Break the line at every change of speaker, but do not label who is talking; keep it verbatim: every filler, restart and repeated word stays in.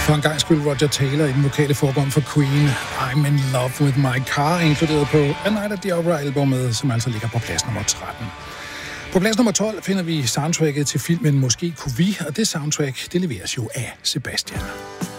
For en gang skyld Roger Taylor i den vokale forgrund for Queen, I'm in love with my car, inkluderet på A Night at the Opera-albummet, som altså ligger på plads nummer tretten. På plads nummer tolv finder vi soundtracket til filmen Måske kunne vi, og det soundtrack, det leveres jo af Sebastian.